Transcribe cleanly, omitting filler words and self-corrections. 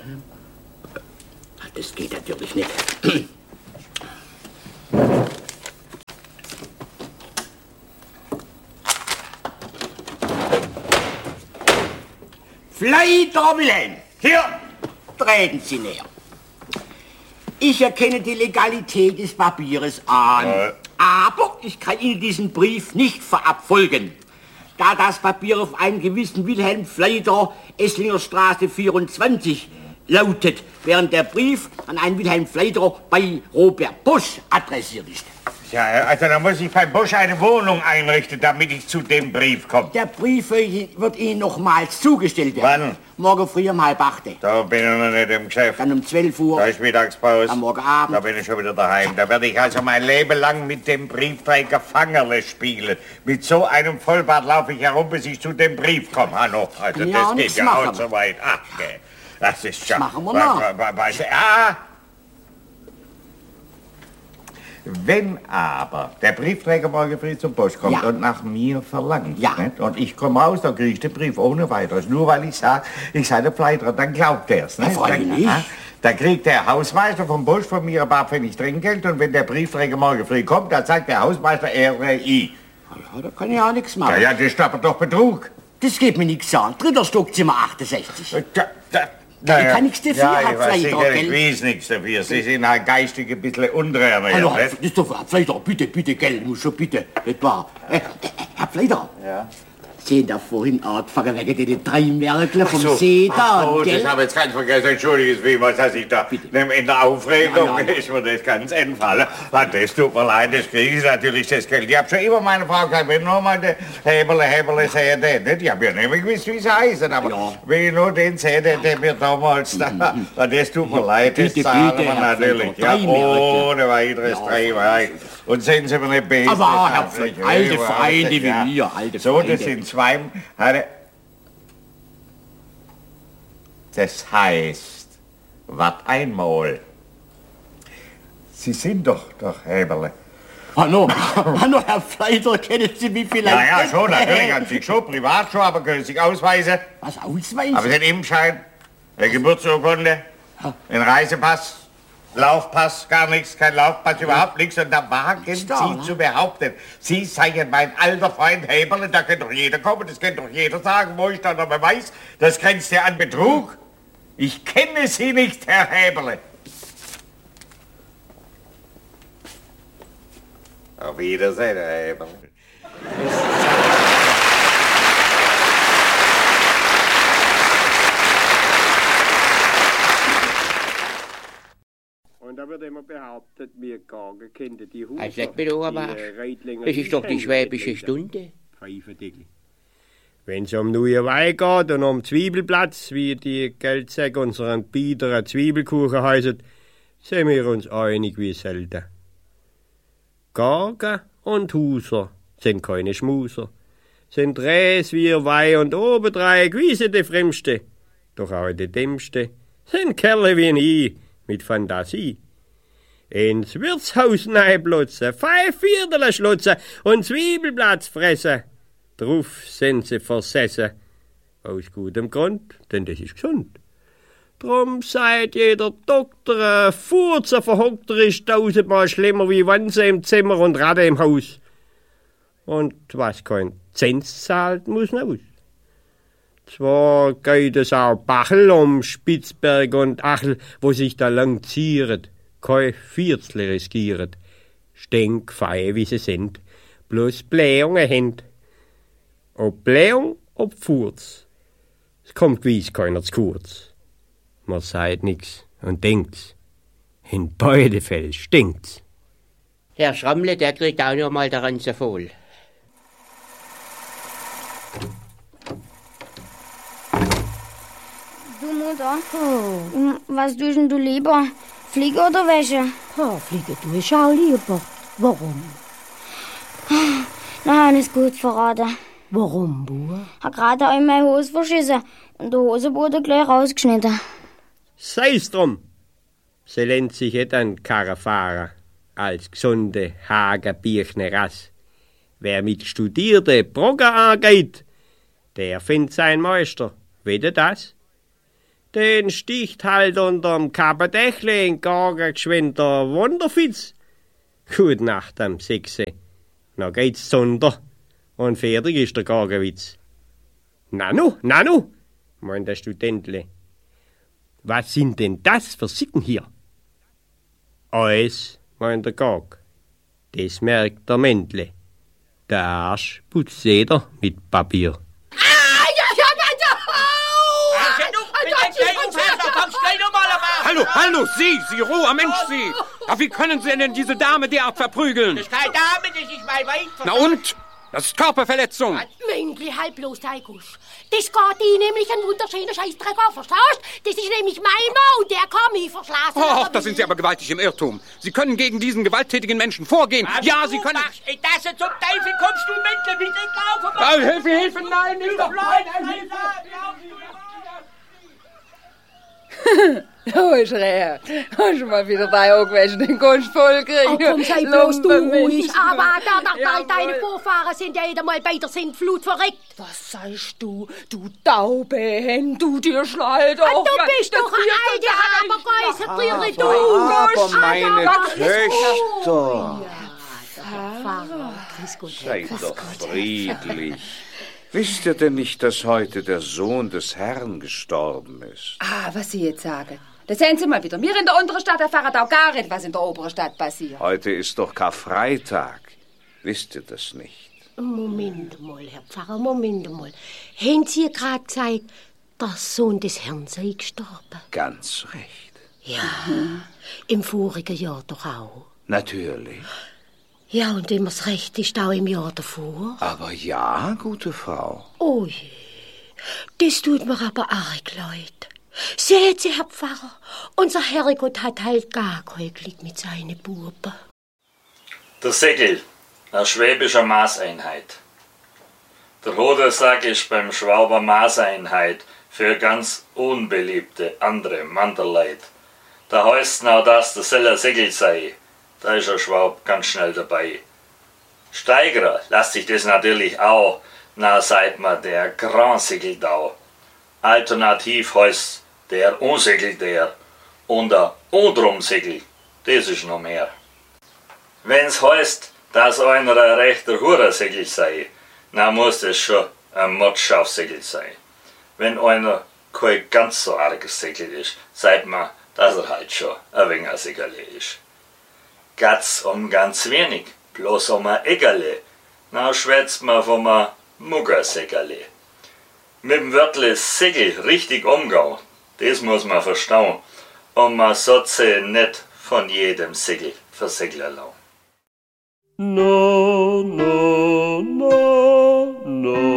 Das geht natürlich nicht. Fleiter Wilhelm, hier, treten Sie näher. Ich erkenne die Legalität des Papieres an, aber ich kann Ihnen diesen Brief nicht verabfolgen, da das Papier auf einen gewissen Wilhelm Fleiter, Esslinger Straße 24, lautet, während der Brief an einen Wilhelm Fleiter bei Robert Bosch adressiert ist. Ja, also da muss ich bei Bosch eine Wohnung einrichten, damit ich zu dem Brief komme. Der Brief wird Ihnen nochmals zugestellt werden. Wann? Morgen früh um 7:30. Da bin ich noch nicht im Geschäft. Dann um 12 Uhr. Da ist Mittagspause. Am morgen Abend. Da bin ich schon wieder daheim. Da werde ich also mein Leben lang mit dem Briefträger Fangerle spielen. Mit so einem Vollbart laufe ich herum, bis ich zu dem Brief komme. Hanno, also Ja, das geht ja machen auch so weit. Ach, okay. Das ist schon... machen wir noch. Wenn aber der Briefträger morgen früh zum Post kommt und nach mir verlangt, nicht? Und ich komme raus, dann kriege ich den Brief ohne weiteres. Nur weil ich sage, ich sei der Pleiterer, dann glaubt er es. Dann kriegt der Hausmeister vom Bosch von mir ein paar Pfennig Trinkgeld und wenn der Briefträger morgen früh kommt, dann sagt der Hausmeister RI. Ja, da kann ich auch nichts machen. Ja, das ist aber doch Betrug. Das geht mir nichts an. 3. Stock, Zimmer 68. Ich kann nichts dafür, Herr Fleiter, ich weiß nichts dafür. Sie sind halt geistig ein bisschen untrainiert. Hallo, das ist doch, Herr Fleiter, bitte, gell, muss schon bitte, nicht wahr? Herr Fleiter. Ja? sehen da vorhin angefangen wegen den 3 Märkle vom See da. Oh, das habe ich jetzt ganz vergessen. Entschuldigen Sie, was dass ich da in der Aufregung ist mir das ganz entfallen. Das tut mir leid, das kriege ich natürlich das Geld. Ich habe schon immer meine Frau gesagt, wenn nur mal der Hebele sehe, den. Ich habe ja nicht mehr gewusst, wie sie heißen, aber wenn ich nur den sehe, der mir damals da, das tut mir leid, das zahlen wir natürlich. Ja, ohne weiteres 3 Mark. Und sehen Sie mir nicht böse. Aber Herr Pfleck, alte Freunde wie mir, alte Freunde. So, das sind 2... Das heißt, wat einmal. Sie sind doch Heberle. Hallo, Herr Fleiter, kennen Sie mich vielleicht? Ja, schon, natürlich, an sich schon, privat schon, aber können Sie sich ausweisen? Was, ausweisen? Aber den Impfschein, eine Geburtsurkunde, ein Reisepass, Laufpass, gar nichts, kein Laufpass, überhaupt nichts. Und da wagen Sie zu behaupten, Sie seien mein alter Freund Heberle, da kann doch jeder kommen, das kann doch jeder sagen, wo ich dann aber weiß, das grenzt ja an Betrug. Ich kenne Sie nicht, Herr Heberle. Auf Wiedersehen, Herr Heberle. Und da wird immer behauptet, wir Gagen kennen die Hufer. Also sag mir doch aber, das ist doch die schwäbische Stunde. Wenn es um neue Wein geht und um Zwiebelplatz, wie die Geldsäcke unseren biederen Zwiebelkuchen heißen, sind wir uns einig wie selten. Gagen und Huser sind keine Schmuser, sind Räs wie Weih und obendrein gewiese die Fremste, doch auch die Dämmste, sind Kerle wie ich mit Fantasie. Ins Wirtshaus neiblutzen, 5 Viertel schlutzen und Zwiebelplatz fressen. Drauf sind sie versessen. Aus gutem Grund, denn das ist gesund. Drum sagt jeder Doktor, Furzer verhockter ist 1000-mal schlimmer, wie Wanze im Zimmer und Ratte im Haus. Und was kein Zins zahlt, muss aus. Zwar geht es auch Bachel um Spitzberg und Achel, wo sich da lang zieret, kein Viertel riskieret. Stinkfeie, wie sie sind, bloß Blähungen händ. Ob Blähung, ob Furz, es kommt gewiss keiner zu kurz. Man sagt nix und denkt's. In beide Fällen stinkt's. Herr Schrammle, der kriegt auch noch mal daran zu voll. Du Mutter, was tust denn du lieber? Fliege oder Wäsche? Oh, Fliege tue ich auch lieber. Warum? Na, alles gut verraten. Warum, Bub? Hab gerade auch in meine Hose verschissen und der Hosenboden gleich rausgeschnitten. Sei's drum. Sie nennt sich et an Karrefahrer als gesunde Hagerbirchner Rass. Wer mit studierte Brogger angeht, der findet sein Meister. Wette das? Den sticht halt unterm Kappendächle in Gager geschwind der Wunderfitz. Gut Nacht am 6. Na geht's zunder. Und fertig ist der Gagerwitz. Nanu, meint der Studentle. Was sind denn das für Sitten hier? Alles, meint der Gag. Das merkt der Mändle. Der Arsch putzt jeder mit Papier. Hallo, Sie roher Mensch, Sie! Ja, wie können Sie denn diese Dame derart verprügeln? Das ist keine Dame, das ist mein Weib. Na und? Das ist Körperverletzung. Mängli, halt bloß, Teigusch. Das geht Ihnen nämlich ein wunderschöner Scheißdreck an, verstehst? Das ist nämlich mein Mann, der kann mich verschlafen. Och, da sind Sie aber gewaltig im Irrtum. Sie können gegen diesen gewalttätigen Menschen vorgehen. Ja, Sie können... Das zum Teufel kommst du, Männle, wie den Laufen. Hilfe, nein, Hilfe! Oh, Schreher, hast du mal wieder bei irgendwelchen den Kunst voll kriegen? Oh, komm, sei bloß du ruhig. Aber deine Vorfahren sind ja mal bei der Sintflut verreckt. Was sagst du, du Taubehen, du dir schleit doch. Du bist doch ein alte Abergeißer, du. Aber meine Töchter. Seid doch friedlich. Wisst ihr denn nicht, dass heute der Sohn des Herrn gestorben ist? Ah, was Sie jetzt sagen. Das sehen Sie mal wieder. Wir in der unteren Stadt erfahren auch gar nicht, was in der oberen Stadt passiert. Heute ist doch Karfreitag. Wisst ihr das nicht? Moment mal, Herr Pfarrer, Moment mal. Haben Sie gerade gesagt, der Sohn des Herrn sei gestorben? Ganz recht. Ja, im vorigen Jahr doch auch. Natürlich. Ja, und wenn mir's recht ist, auch im Jahr davor. Aber ja, gute Frau. Oh je, das tut mir aber arg leid. Seht Sie, Herr Pfarrer, unser Herrgott hat halt gar kein Glück mit seinen Buben. Der Segel, eine schwäbische Maßeinheit. Der Hodensack ist beim Schwaber Maßeinheit für ganz unbeliebte andere Manderleid. Da heißt noch, dass der Seller Segel sei. Da ist der Schwab ganz schnell dabei. Steigerer lässt sich das natürlich auch, na sagt man der Grand Segeldau. Alternativ heißt der Unsegel der und der Undrumsegel, das ist noch mehr. Wenn's heißt, dass einer ein rechter Hurersegel sei, na muss das schon ein Mordschafsegel sein. Wenn einer kein ganz so arges Segel ist, sagt man, dass er halt schon ein wenig ein Segele ist. Geht's um ganz wenig, bloß um ein Eggerle, na schwätzt man von einem Muggerseggerle. Mit dem Wörtle Segel richtig umgehen, das muss man verstehen, und man sollte nicht von jedem Segel versegeln lassen. No, no, no, no.